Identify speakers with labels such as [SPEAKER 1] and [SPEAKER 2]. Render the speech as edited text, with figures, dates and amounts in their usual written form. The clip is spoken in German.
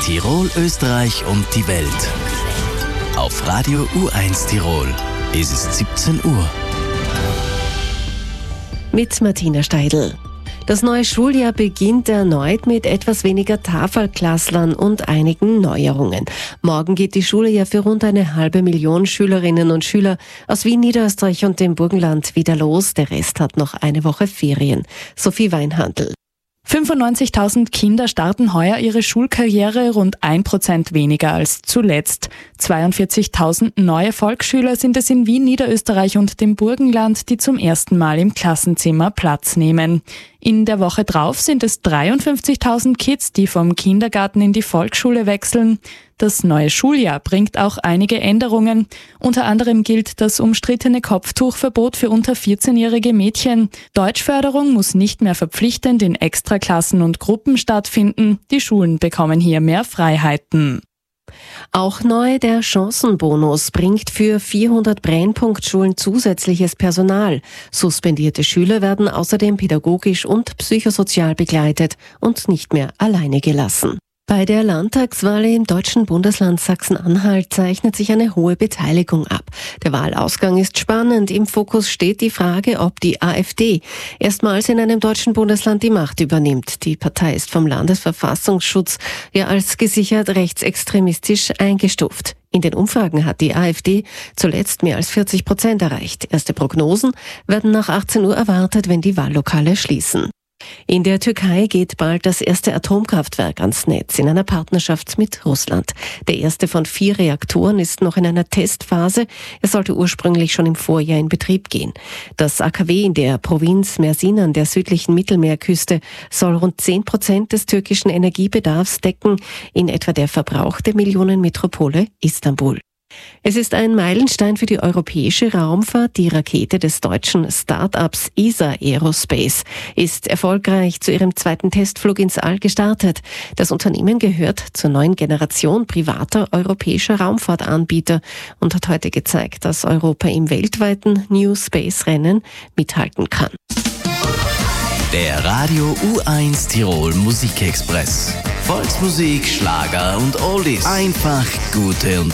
[SPEAKER 1] Tirol, Österreich und die Welt. Auf Radio U1 Tirol ist es 17 Uhr.
[SPEAKER 2] Mit Martina Steidl. Das neue Schuljahr beginnt erneut mit etwas weniger Tafelklasslern und einigen Neuerungen. Morgen geht die Schule ja für rund 500.000 Schülerinnen und Schüler aus Wien, Niederösterreich und dem Burgenland wieder los. Der Rest hat noch eine Woche Ferien. Sophie Weinhandl.
[SPEAKER 3] 95.000 Kinder starten heuer ihre Schulkarriere, rund 1% weniger als zuletzt. 42.000 neue Volksschüler sind es in Wien, Niederösterreich und dem Burgenland, die zum ersten Mal im Klassenzimmer Platz nehmen. In der Woche drauf sind es 53.000 Kids, die vom Kindergarten in die Volksschule wechseln. Das neue Schuljahr bringt auch einige Änderungen. Unter anderem gilt das umstrittene Kopftuchverbot für unter 14-jährige Mädchen. Deutschförderung muss nicht mehr verpflichtend in Extraklassen und Gruppen stattfinden. Die Schulen bekommen hier mehr Freiheiten.
[SPEAKER 2] Auch neu, der Chancenbonus bringt für 400 Brennpunktschulen zusätzliches Personal. Suspendierte Schüler werden außerdem pädagogisch und psychosozial begleitet und nicht mehr alleine gelassen. Bei der Landtagswahl im deutschen Bundesland Sachsen-Anhalt zeichnet sich eine hohe Beteiligung ab. Der Wahlausgang ist spannend. Im Fokus steht die Frage, ob die AfD erstmals in einem deutschen Bundesland die Macht übernimmt. Die Partei ist vom Landesverfassungsschutz ja als gesichert rechtsextremistisch eingestuft. In den Umfragen hat die AfD zuletzt mehr als 40% erreicht. Erste Prognosen werden nach 18 Uhr erwartet, wenn die Wahllokale schließen. In der Türkei geht bald das erste Atomkraftwerk ans Netz in einer Partnerschaft mit Russland. Der erste von 4 Reaktoren ist noch in einer Testphase. Er sollte ursprünglich schon im Vorjahr in Betrieb gehen. Das AKW in der Provinz Mersin an der südlichen Mittelmeerküste soll rund 10% des türkischen Energiebedarfs decken, in etwa der Verbrauch der Millionenmetropole Istanbul. Es ist ein Meilenstein für die europäische Raumfahrt. Die Rakete des deutschen Start-ups ESA Aerospace ist erfolgreich zu ihrem zweiten Testflug ins All gestartet. Das Unternehmen gehört zur neuen Generation privater europäischer Raumfahrtanbieter und hat heute gezeigt, dass Europa im weltweiten New Space Rennen mithalten kann.
[SPEAKER 1] Der Radio U1 Tirol Musikexpress. Volksmusik, Schlager und Oldies. Einfach gute und